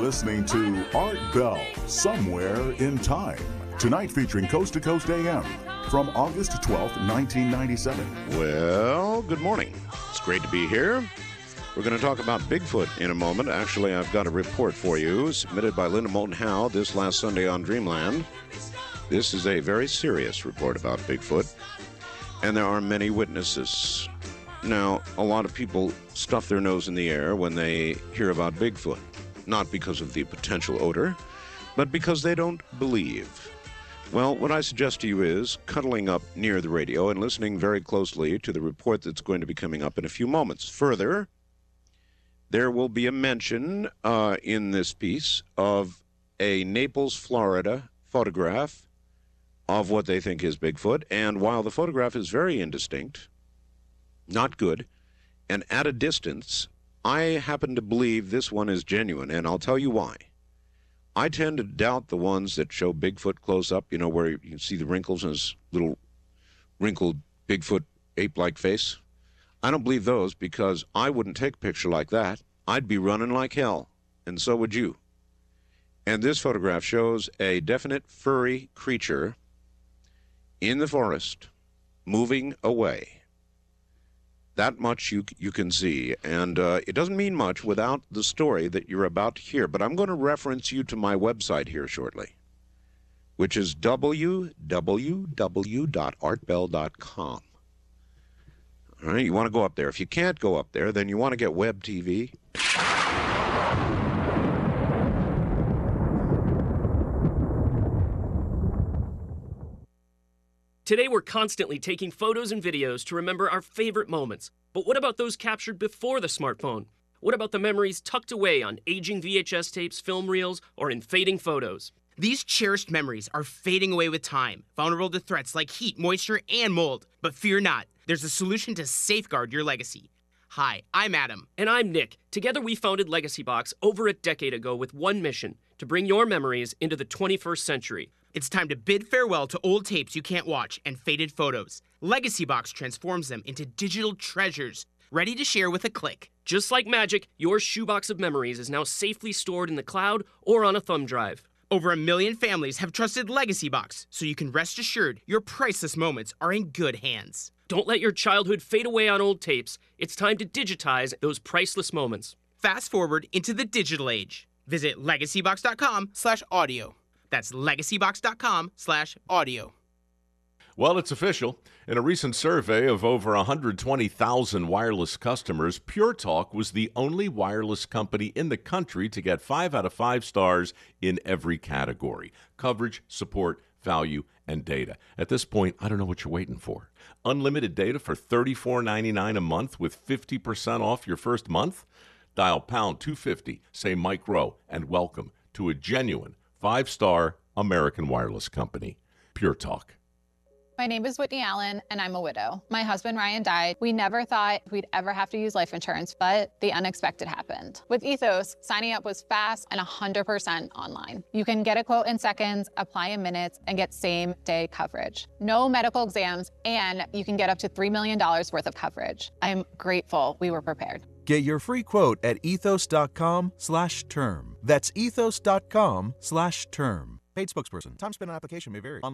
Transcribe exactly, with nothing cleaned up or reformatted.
listening to Art Bell, Somewhere in Time. Tonight featuring Coast to Coast A M from August twelfth, nineteen ninety-seven. Well, good morning. It's great to be here. We're going to talk about Bigfoot in a moment. Actually, I've got a report for you submitted by Linda Moulton Howe this last Sunday on Dreamland. This is a very serious report about Bigfoot, and there are many witnesses. Now, a lot of people stuff their nose in the air when they hear about Bigfoot, not because of the potential odor, but because they don't believe. Well, what I suggest to you is cuddling up near the radio and listening very closely to the report that's going to be coming up in a few moments. Further, there will be a mention uh, in this piece of a Naples, Florida photograph of what they think is Bigfoot, and while the photograph is very indistinct, not good, and at a distance, I happen to believe this one is genuine, and I'll tell you why. I tend to doubt the ones that show Bigfoot close up, you know, where you can see the wrinkles in his little wrinkled Bigfoot ape-like face. I don't believe those because I wouldn't take a picture like that. I'd be running like hell, and so would you. And this photograph shows a definite furry creature in the forest moving away. That much you you can see, and uh, it doesn't mean much without the story that you're about to hear, but I'm going to reference you to my website here shortly, which is w w w dot art bell dot com. All right, you want to go up there. If you can't go up there, then you want to get web T V. Today, we're constantly taking photos and videos to remember our favorite moments. But what about those captured before the smartphone? What about the memories tucked away on aging V H S tapes, film reels, or in fading photos? These cherished memories are fading away with time, vulnerable to threats like heat, moisture, and mold. But fear not, there's a solution to safeguard your legacy. Hi, I'm Adam. And I'm Nick. Together, we founded Legacy Box over a decade ago with one mission: to bring your memories into the twenty-first century. It's time to bid farewell to old tapes you can't watch and faded photos. Legacy Box transforms them into digital treasures, ready to share with a click. Just like magic, your shoebox of memories is now safely stored in the cloud or on a thumb drive. Over a million families have trusted Legacy Box, so you can rest assured your priceless moments are in good hands. Don't let your childhood fade away on old tapes. It's time to digitize those priceless moments. Fast forward into the digital age. Visit legacybox.com slash audio. That's legacybox.com slash audio. Well, it's official. In a recent survey of over one hundred twenty thousand wireless customers, Pure Talk was the only wireless company in the country to get five out of five stars in every category: coverage, support, value, and data. At this point, I don't know what you're waiting for. Unlimited data for thirty-four ninety-nine a month with fifty percent off your first month? Dial pound two fifty, say Mike Rowe, and welcome to a genuine five-star American wireless company, Pure Talk. My name is Whitney Allen, and I'm a widow. My husband, Ryan, died. We never thought we'd ever have to use life insurance, but the unexpected happened. With Ethos, signing up was fast and one hundred percent online. You can get a quote in seconds, apply in minutes, and get same-day coverage. No medical exams, and you can get up to three million dollars worth of coverage. I'm grateful we were prepared. Get your free quote at ethos.com slash term. That's ethos.com slash term. Paid spokesperson. Time spent on application may vary.